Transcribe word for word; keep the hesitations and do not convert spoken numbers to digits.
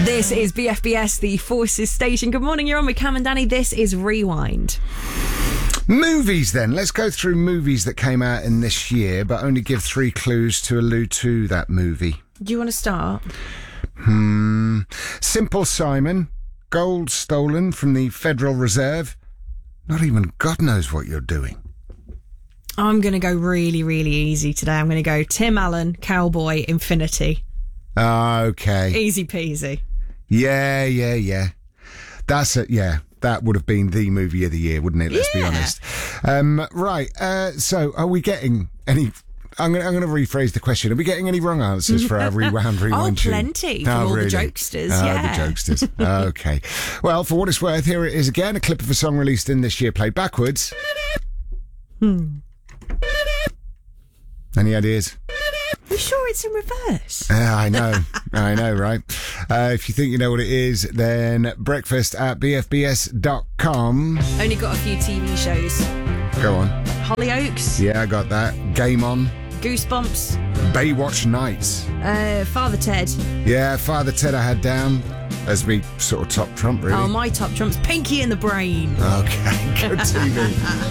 This is B F B S, the Forces Station. Good morning, you're on with Cam and Danny. This is Rewind. Movies then. Let's go through movies that came out in this year, but only give three clues to allude to that movie. Do you want to start? Hmm. Simple Simon. Gold stolen from the Federal Reserve. Not even God knows what you're doing. I'm going to go really, really easy today. I'm going to go Tim Allen, Cowboy, Infinity. Ah, okay. Easy peasy. Yeah, yeah, yeah. That's it, yeah. That would have been the movie of the year, wouldn't it? Let's Yeah. be honest. Um, right, uh, so are we getting any... I'm going, I'm going to rephrase the question. Are we getting any wrong answers for our Rewound Rewind? Oh, plenty from all the jokesters, Oh, yeah. the jokesters. Okay. Well, for what it's worth, here it is again, a clip of a song released in this year, played backwards. Hmm. Any ideas? You sure it's in reverse? Uh, I know, I know, right? Uh, if you think you know what it is, then breakfast at b f b s dot com. Only got a few T V shows. Go on. Hollyoaks, Yeah, I got that. Game On. Goosebumps, Baywatch Nights. uh, Father Ted. Yeah, Father Ted I had down as me sort of top trump, really. Oh, my top trumps, Pinky and the Brain. Okay, good T V.